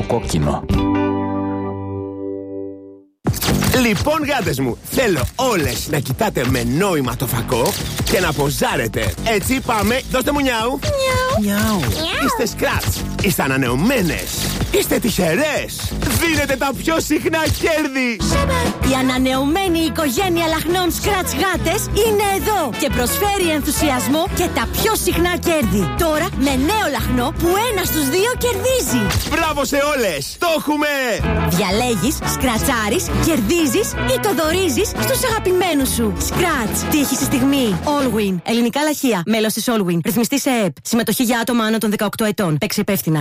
κόκκινο. Λοιπόν, γάτες μου, θέλω όλες να κοιτάτε με νόημα το φακό και να ποζάρετε. Έτσι πάμε, δώστε μου νιάου. Νιάου. Είστε σκράτς, είστε ανανεωμένες, είστε τυχερές. Δίνετε τα πιο συχνά κέρδη. Η ανανεωμένη οικογένεια λαχνών σκράτς γάτες είναι εδώ και προσφέρει ενθουσιασμό και τα πιο συχνά κέρδη. Τώρα με νέο λαχνό που 1 στους 2 κερδίζει. Μπράβο σε όλες, το έχουμε. Διαλέγεις, σκρατσάρεις, κερδίζεις ή το δωρίζεις στους αγαπημένους σου. Σκράτς, τύχη στη στιγμή. Allwin, ελληνικά λαχεία, μέλος της Allwin, ρυθμιστή σε ΕΕΠ. Συμμετοχή για άτομα άνω των 18 ετών. Παίξε υπεύθυνα.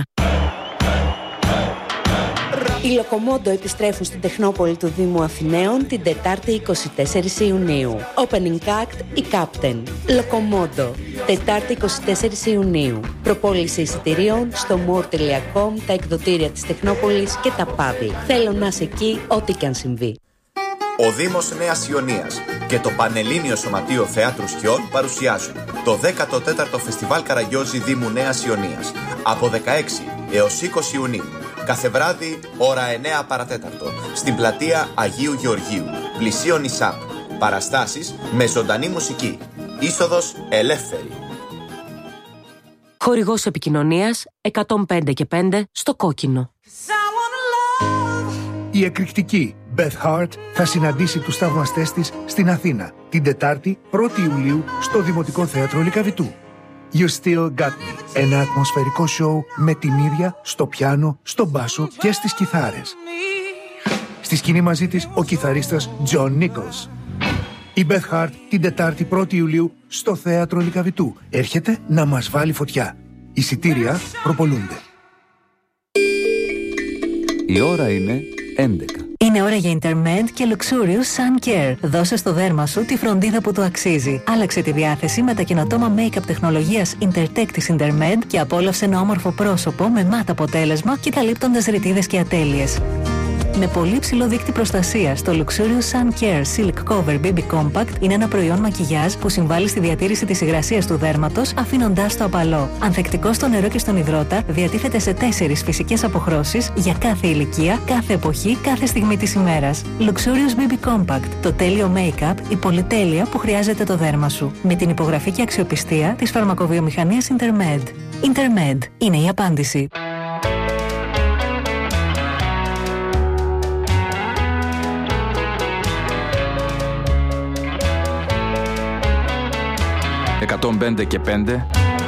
Οι Λοκομόντο επιστρέφουν στην Τεχνόπολη του Δήμου Αθηναίων την Τετάρτη 24 Ιουνίου. Opening act η Captain. Λοκομόντο. Τετάρτη 24 Ιουνίου. Προπόληση εισιτηρίων στο more.com, τα εκδοτήρια της Τεχνόπολης και τα παύλα. Θέλω να είσαι εκεί ό,τι και αν συμβεί. Ο Δήμος Νέας Ιωνίας και το Πανελλήνιο Σωματείο Θεάτρου Σκιών παρουσιάζουν το 14ο Φεστιβάλ Καραγιόζη Δήμου Νέας Ιωνίας από 16 έως 20 Ιουνίου. Κάθε βράδυ, ώρα 9 παρατέταρτο, στην πλατεία Αγίου Γεωργίου, πλησίον ΙΣΑΠ. Παραστάσεις με ζωντανή μουσική. Είσοδος ελεύθερη. Χορηγός επικοινωνίας 105 και 5 στο κόκκινο. Η εκρηκτική Beth Hart θα συναντήσει τους θαυμαστές της στην Αθήνα την Τετάρτη 1η Ιουλίου στο Δημοτικό Θέατρο Λυκαβητού. You Still Got Me. Ένα ατμοσφαιρικό σοου με την ίδια στο πιάνο, στο μπάσο και στις κιθάρες. Στη σκηνή μαζί της ο κιθαρίστας John Nichols. Η Beth Hart την Τετάρτη 1η Ιουλίου στο Θέατρο Λυκαβητού. Έρχεται να μας βάλει φωτιά. Εισιτήρια προπολούνται. Η ώρα είναι 11. Είναι ώρα για Intermed και Luxurious Sun Care. Δώσε στο δέρμα σου τη φροντίδα που του αξίζει. Άλλαξε τη διάθεση με τα καινοτόμα make-up τεχνολογίας Intertech της Intermed και απόλαυσε ένα όμορφο πρόσωπο με μάτ αποτέλεσμα και καλύπτοντας ρητίδες και ατέλειες. Με πολύ ψηλό δείκτη προστασίας, το Luxurious Sun Care Silk Cover BB Compact είναι ένα προϊόν μακιγιάζ που συμβάλλει στη διατήρηση της υγρασίας του δέρματος, αφήνοντάς το απαλό. Ανθεκτικό στο νερό και στον υδρότα, διατίθεται σε 4 φυσικές αποχρώσεις για κάθε ηλικία, κάθε εποχή, κάθε στιγμή της ημέρας. Luxurious BB Compact, το τέλειο make-up, η πολυτέλεια που χρειάζεται το δέρμα σου. Με την υπογραφή και αξιοπιστία της φαρμακοβιομηχανίας Intermed. Intermed είναι η απάντηση. 105 και 5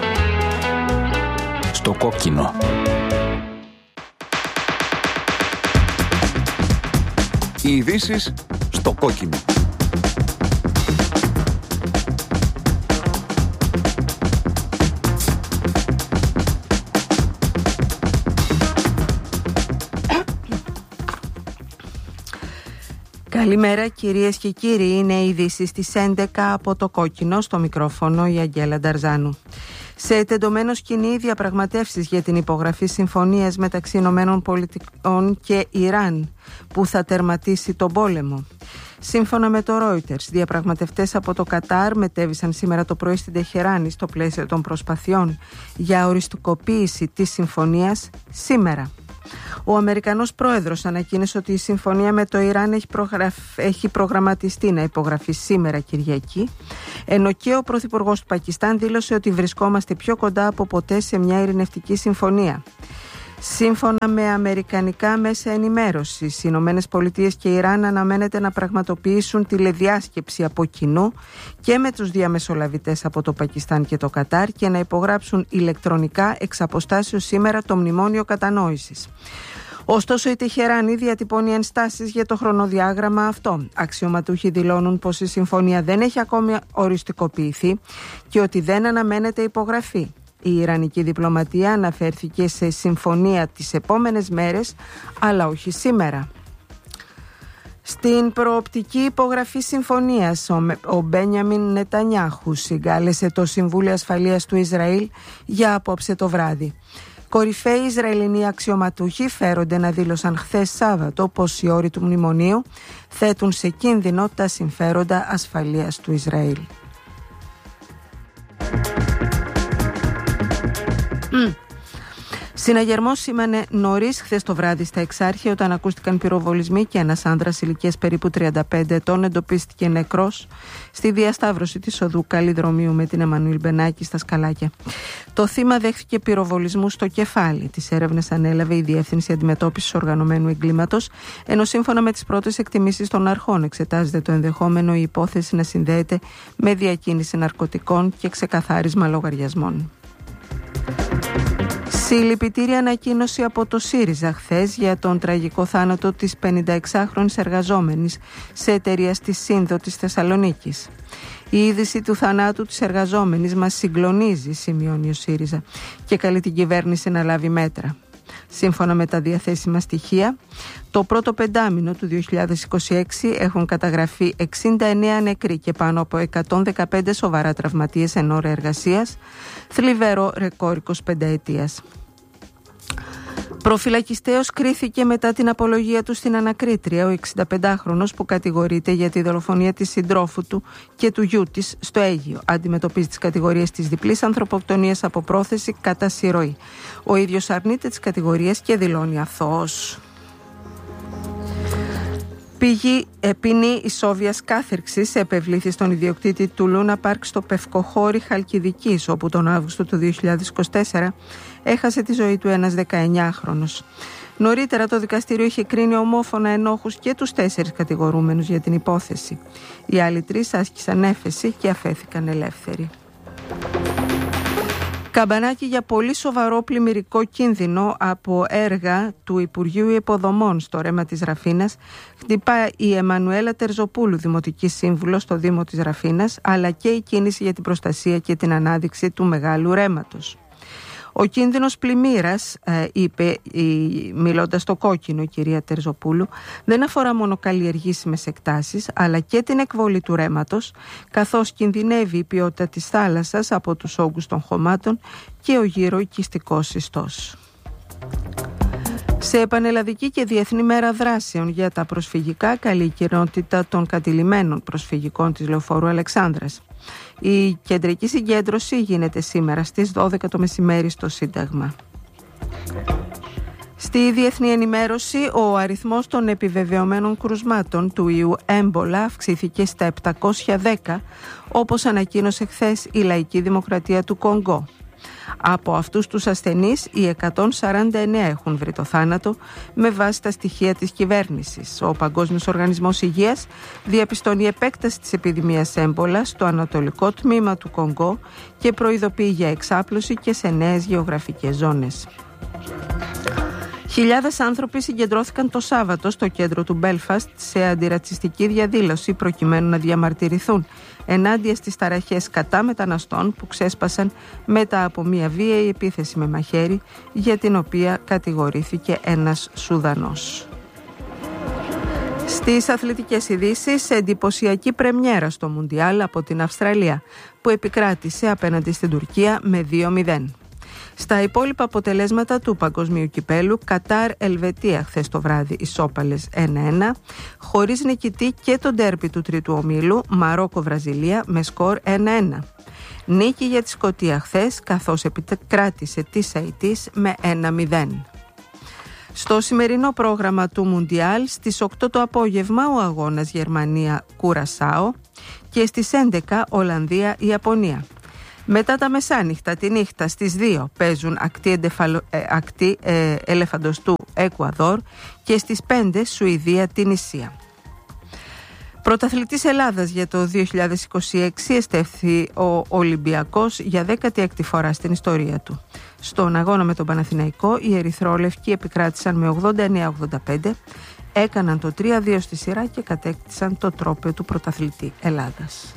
στο κόκκινο. Οι ειδήσεις στο κόκκινο. Καλημέρα κυρίες και κύριοι, είναι οι ειδήσεις στις 11 από το κόκκινο, στο μικρόφωνο η Αγγέλα Νταρζάνου. Σε τεντωμένο σκηνή διαπραγματεύσεις για την υπογραφή συμφωνίας μεταξύ ΗΠΑ και Ιράν που θα τερματίσει τον πόλεμο. Σύμφωνα με το Reuters, διαπραγματευτές από το Κατάρ μετέβησαν σήμερα το πρωί στην Τεχεράνη στο πλαίσιο των προσπαθειών για οριστικοποίηση της συμφωνίας σήμερα. Ο Αμερικανός πρόεδρος ανακοίνωσε ότι η συμφωνία με το Ιράν έχει προγραμματιστεί να υπογραφεί σήμερα Κυριακή, ενώ και ο πρωθυπουργός του Πακιστάν δήλωσε ότι βρισκόμαστε πιο κοντά από ποτέ σε μια ειρηνευτική συμφωνία. Σύμφωνα με αμερικανικά μέσα ενημέρωσης, οι ΗΠΑ και Ιράν αναμένεται να πραγματοποιήσουν τηλεδιάσκεψη από κοινού και με τους διαμεσολαβητές από το Πακιστάν και το Κατάρ και να υπογράψουν ηλεκτρονικά εξ αποστάσεως σήμερα το μνημόνιο κατανόησης. Ωστόσο, η Τεχεράνη διατυπώνει ενστάσεις για το χρονοδιάγραμμα αυτό. Αξιωματούχοι δηλώνουν πως η συμφωνία δεν έχει ακόμη οριστικοποιηθεί και ότι δεν αναμένεται υπογραφή. Η Ιρανική διπλωματία αναφέρθηκε σε συμφωνία τις επόμενες μέρες, αλλά όχι σήμερα. Στην προοπτική υπογραφή συμφωνίας, ο Μπένιαμιν Νετανιάχου συγκάλεσε το Συμβούλιο Ασφαλείας του Ισραήλ για απόψε το βράδυ. Κορυφαίοι Ισραηλινοί αξιωματούχοι φέρονται να δήλωσαν χθες Σάββατο πως οι όροι του μνημονίου θέτουν σε κίνδυνο τα συμφέροντα ασφαλείας του Ισραήλ. Συναγερμός σήμανε νωρίς χθες το βράδυ στα Εξάρχεια όταν ακούστηκαν πυροβολισμοί και ένας άνδρας ηλικίας περίπου 35 ετών εντοπίστηκε νεκρός στη διασταύρωση της οδού Καλλιδρομίου με την Εμμανουήλ Μπενάκη στα Σκαλάκια. Το θύμα δέχθηκε πυροβολισμού στο κεφάλι. Τις έρευνες ανέλαβε η Διεύθυνση Αντιμετώπισης Οργανωμένου Εγκλήματος, ενώ σύμφωνα με τις πρώτες εκτιμήσεις των αρχών εξετάζεται το ενδεχόμενο η υπόθεση να συνδέεται με διακίνηση ναρκωτικών και ξεκαθάρισμα λογαριασμών. Συλληπιτήρια ανακοίνωση από το ΣΥΡΙΖΑ χθες για τον τραγικό θάνατο της 56χρονης εργαζόμενης σε εταιρεία στη Σύνδο της Θεσσαλονίκης. Η είδηση του θανάτου της εργαζόμενης μας συγκλονίζει, σημειώνει ο ΣΥΡΙΖΑ, και καλεί την κυβέρνηση να λάβει μέτρα. Σύμφωνα με τα διαθέσιμα στοιχεία, το πρώτο πεντάμινο του 2026 έχουν καταγραφεί 69 νεκροί και πάνω από 115 σοβαρά τραυματίες εν ώρα εργασίας, θλιβερό ρεκόρ 25 ετίας. Προφυλακιστέως κρίθηκε μετά την απολογία του στην ανακρίτρια ο 65χρονος που κατηγορείται για τη δολοφονία της συντρόφου του και του γιού της στο Αίγυο. Αντιμετωπίζει τις κατηγορίες της διπλής ανθρωποκτονίας από πρόθεση κατά συρροή. Ο ίδιος αρνείται τις κατηγορίες και δηλώνει αθώος. Ποινή ισόβιας κάθυρξης επευλήθη στον ιδιοκτήτη του Λούνα Πάρκ στο Πευκοχώρι Χαλκιδικής, όπου τον Αύγουστο του 2024 έχασε τη ζωή του ένας 19χρονος. Νωρίτερα το δικαστήριο είχε κρίνει ομόφωνα ενόχους και τους 4 κατηγορούμενους για την υπόθεση. Οι άλλοι 3 άσκησαν έφεση και αφέθηκαν ελεύθεροι. Καμπανάκι για πολύ σοβαρό πλημμυρικό κίνδυνο από έργα του Υπουργείου Υποδομών στο ρέμα της Ραφίνας χτυπά η Εμμανουέλα Τερζοπούλου, Δημοτική Σύμβουλος στο Δήμο της Ραφίνας, αλλά και η κίνηση για την προστασία και την ανάδειξη του μεγάλου ρέματος. Ο κίνδυνος πλημμύρας, είπε μιλώντας στο Κόκκινο η κυρία Τερζοπούλου, δεν αφορά μόνο καλλιεργήσιμες εκτάσεις, αλλά και την εκβολή του ρέματος, καθώς κινδυνεύει η ποιότητα της θάλασσας από τους όγκους των χωμάτων και ο γύρω οικιστικός ιστός. Σε πανελλαδική και διεθνή μέρα δράσεων για τα προσφυγικά, καλεί η κοινότητα των κατηλημένων προσφυγικών της Λεωφόρου Αλεξάνδρας. Η κεντρική συγκέντρωση γίνεται σήμερα στις 12 το μεσημέρι στο Σύνταγμα. Στη διεθνή ενημέρωση, ο αριθμός των επιβεβαιωμένων κρουσμάτων του ιού έμπολα αυξήθηκε στα 710, όπως ανακοίνωσε χθες η Λαϊκή Δημοκρατία του Κονγκό. Από αυτούς τους ασθενείς, οι 149 έχουν βρει το θάνατο με βάση τα στοιχεία της κυβέρνησης. Ο Παγκόσμιος Οργανισμός Υγείας διαπιστώνει επέκταση της επιδημίας έμπολα στο ανατολικό τμήμα του Κονγκό και προειδοποιεί για εξάπλωση και σε νέες γεωγραφικές ζώνες. Χιλιάδες άνθρωποι συγκεντρώθηκαν το Σάββατο στο κέντρο του Μπέλφαστ σε αντιρατσιστική διαδήλωση προκειμένου να διαμαρτυρηθούν ενάντια στις ταραχές κατά μεταναστών που ξέσπασαν μετά από μια βίαιη επίθεση με μαχαίρι για την οποία κατηγορήθηκε ένας Σουδανός. Στις αθλητικές ειδήσεις, εντυπωσιακή πρεμιέρα στο Μουντιάλ από την Αυστραλία που επικράτησε απέναντι στην Τουρκία με 2-0. Στα υπόλοιπα αποτελέσματα του Παγκοσμίου Κυπέλου, Κατάρ-Ελβετία χθες το βράδυ ισόπαλες 1-1, χωρίς νικητή και το ντέρμπι του τρίτου ομίλου, Μαρόκο-Βραζιλία με σκορ 1-1. Νίκη για τη Σκωτία χθες, καθώς επικράτησε της Αιτής με 1-0. Στο σημερινό πρόγραμμα του Μουντιάλ, στις 8 το απόγευμα ο αγώνας Γερμανία-Κουρασάο και στις 11 Ολλανδία-Ιαπωνία. Μετά τα μεσάνυχτα τη νύχτα στις 2 παίζουν ακτή ελεφαντοστού Εκουαδόρ και στις 5 Σουηδία-Τινησία. Πρωταθλητής Ελλάδας για το 2026 εστέφθη ο Ολυμπιακός για 16η φορά στην ιστορία του. Στον αγώνα με τον Παναθηναϊκό οι ερυθρόλευκοι επικράτησαν με 89-85, έκαναν το 3-2 στη σειρά και κατέκτησαν το τρόπαιο του πρωταθλητή Ελλάδας.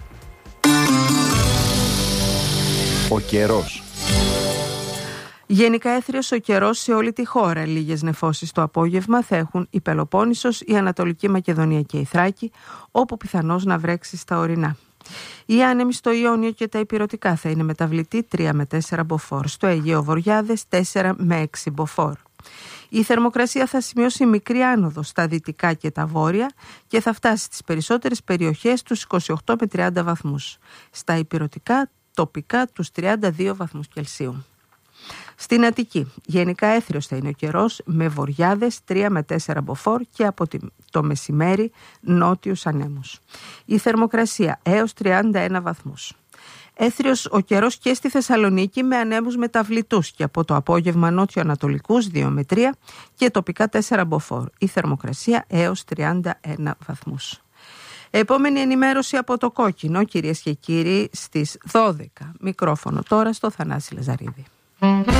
Ο καιρός. Γενικά έθριος ο καιρός σε όλη τη χώρα. Λίγες νεφώσεις το απόγευμα θα έχουν η Πελοπόννησος, η Ανατολική Μακεδονία και η Θράκη, όπου πιθανώς να βρέξει στα ορεινά. Οι άνεμοι στο Ιόνιο και τα Ηπειρωτικά θα είναι μεταβλητοί 3 με 4 μποφόρ. Στο Αιγαίο Βορειάδες 4 με 6 μποφόρ. Η θερμοκρασία θα σημειώσει μικρή άνοδο στα δυτικά και τα βόρεια και θα φτάσει στις περισσότερες περιοχές τους 28 με 30 βαθμούς. Στα Ηπειρωτικά τοπικά τους 32 βαθμούς Κελσίου. Στην Αττική, γενικά έθριος θα είναι ο καιρός, με βοριάδες 3 με 4 μποφόρ και από το μεσημέρι νότιους ανέμους. Η θερμοκρασία έως 31 βαθμούς. Έθριος ο καιρός και στη Θεσσαλονίκη με ανέμους μεταβλητούς και από το απόγευμα νότιο-ανατολικούς 2 με 3 και τοπικά 4 μποφόρ. Η θερμοκρασία έως 31 βαθμούς. Επόμενη ενημέρωση από το Κόκκινο, κυρίες και κύριοι, στις 12. Μικρόφωνο τώρα στο Θανάση Λαζαρίδη.